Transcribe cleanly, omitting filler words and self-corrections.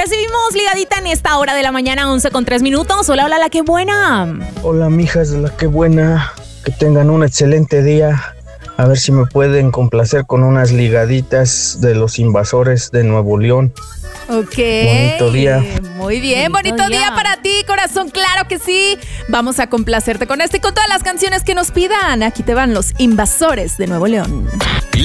Recibimos ligadita en esta hora de la mañana, 11:03. Hola, hola, la que buena. Hola, mijas de la que buena. Que tengan un excelente día. A ver si me pueden complacer con unas ligaditas de los Invasores de Nuevo León. Ok. Bonito día. Muy bien, bonito día para ti, corazón, claro que sí. Vamos a complacerte con esto y con todas las canciones que nos pidan. Aquí te van los Invasores de Nuevo León.